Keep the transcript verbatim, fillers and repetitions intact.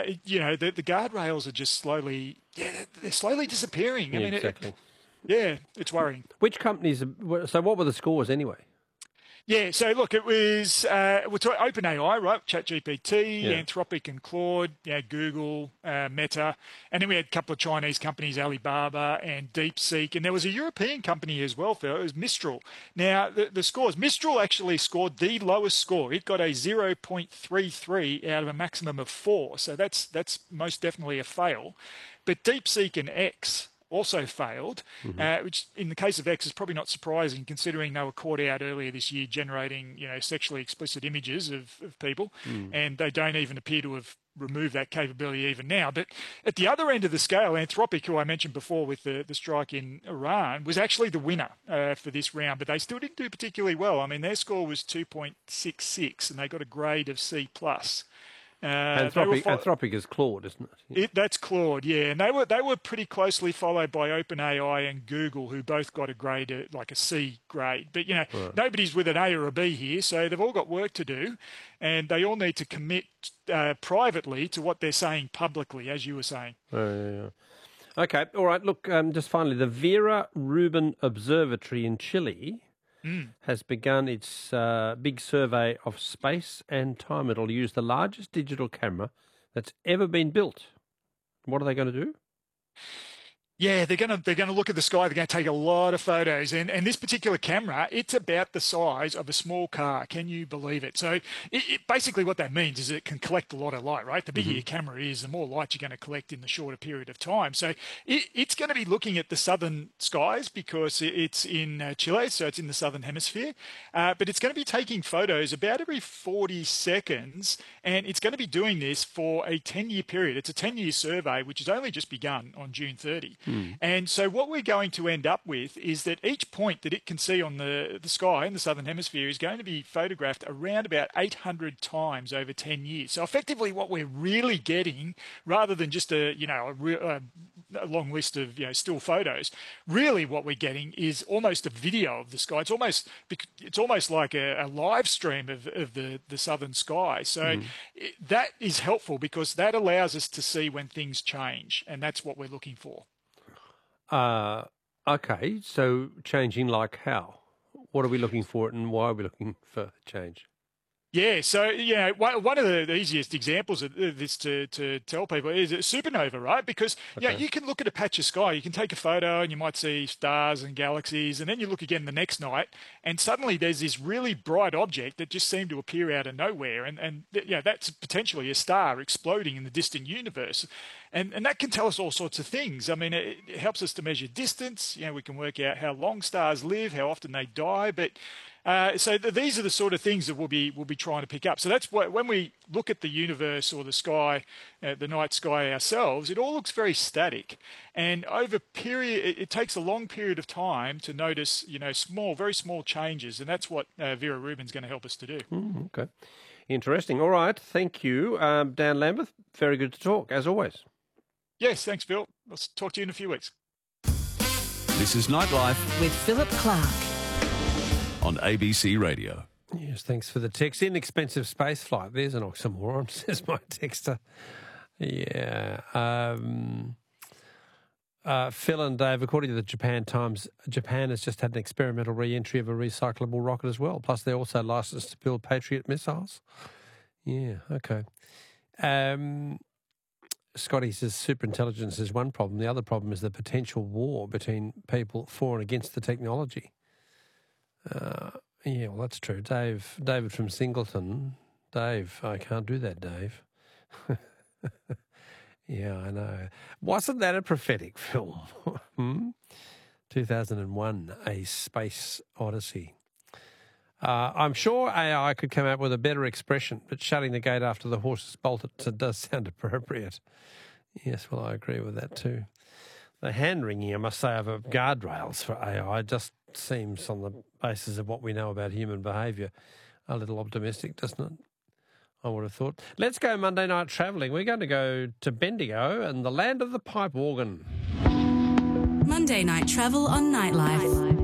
it, you know, the, the guardrails are just slowly, yeah, they're slowly disappearing. Yeah, I mean, exactly. It, yeah, it's worrying. Which companies? So, what were the scores anyway? Yeah, so look, it was uh, we're talking OpenAI, right? ChatGPT, Yeah. Anthropic, and Claude. Yeah, Google, uh, Meta, and then we had a couple of Chinese companies, Alibaba and DeepSeek, and there was a European company as well, Phil. It was Mistral. Now the, the scores, Mistral actually scored the lowest score. It got a zero point three three out of a maximum of four, so that's that's most definitely a fail. But DeepSeek and X also failed, mm-hmm. uh, which in the case of X is probably not surprising considering they were caught out earlier this year generating, you know, sexually explicit images of, of people, mm. and they don't even appear to have removed that capability even now. But at the other end of the scale, Anthropic, who I mentioned before with the, the strike in Iran, was actually the winner uh, for this round, but they still didn't do particularly well. I mean, their score was two point six six, and they got a grade of C plus. Uh, Anthropic, fo- Anthropic is Claude, isn't it? Yeah. it? That's Claude, yeah. And they were they were pretty closely followed by OpenAI and Google, who both got a grade, uh, like a C grade. But, you know, right. nobody's with an A or a B here, so they've all got work to do, and they all need to commit uh, privately to what they're saying publicly, as you were saying. Oh, yeah, yeah. Okay, all right. Look, um, just finally, the Vera Rubin Observatory in Chile Mm. has begun its uh, big survey of space and time. It'll use the largest digital camera that's ever been built. What are they going to do? Yeah, they're going to they're going to look at the sky. They're going to take a lot of photos, and and this particular camera, it's about the size of a small car. Can you believe it? So, it, it, basically, what that means is it can collect a lot of light. Right, the bigger mm-hmm. your camera is, the more light you're going to collect in the shorter period of time. So, it, it's going to be looking at the southern skies because it's in uh, Chile, so it's in the southern hemisphere. Uh, but it's going to be taking photos about every forty seconds, and it's going to be doing this for a ten-year period. It's a ten-year survey, which has only just begun on June thirtieth. Mm. And so what we're going to end up with is that each point that it can see on the, the sky in the southern hemisphere is going to be photographed around about eight hundred times over ten years. So effectively what we're really getting, rather than just a, you know, a, re- a, a long list of, you know, still photos, really what we're getting is almost a video of the sky. It's almost it's almost like a, a live stream of, of the, the southern sky. So mm. it, that is helpful because that allows us to see when things change, and that's what we're looking for. Uh, okay, so changing like how? What are we looking for and why are we looking for change? Yeah, so, you know, one of the easiest examples of this to, to tell people is a supernova, right? Because, okay. you know, you can look at a patch of sky, you can take a photo and you might see stars and galaxies, and then you look again the next night, and suddenly there's this really bright object that just seemed to appear out of nowhere, and, and you know, that's potentially a star exploding in the distant universe. And, and that can tell us all sorts of things. I mean, it, it helps us to measure distance. You know, we can work out how long stars live, how often they die, but... Uh, so th- these are the sort of things that we'll be we'll be trying to pick up. So that's what, when we look at the universe or the sky, uh, the night sky ourselves, it all looks very static. And over period, it, it takes a long period of time to notice, you know, small, very small changes, and that's what uh, Vera Rubin's going to help us to do. Mm, okay, interesting. All right, thank you, um, Dan Lambeth. Very good to talk as always. Yes, thanks, Bill. I'll talk to you in a few weeks. This is Nightlife with Philip Clark on A B C Radio. Yes, thanks for the text. Inexpensive space flight. There's an oxymoron, says my texter. Yeah. Um, uh, Phil and Dave, according to the Japan Times, Japan has just had an experimental re-entry of a recyclable rocket as well. Plus, they're also licensed to build Patriot missiles. Yeah, okay. Um, Scotty says superintelligence is one problem. The other problem is the potential war between people for and against the technology. Uh, yeah, well, that's true. Dave, David from Singleton. Dave, I can't do that, Dave. Yeah, I know. Wasn't that a prophetic film? hmm? two thousand one, A Space Odyssey. Uh, I'm sure A I could come up with a better expression, but shutting the gate after the horse has bolted does sound appropriate. Yes, well, I agree with that too. The hand-wringing, I must say, of guardrails for A I just seems, on the basis of what we know about human behaviour, a little optimistic, doesn't it? I would have thought. Let's go Monday night travelling. We're going to go to Bendigo and the land of the pipe organ. Monday night travel on Nightlife.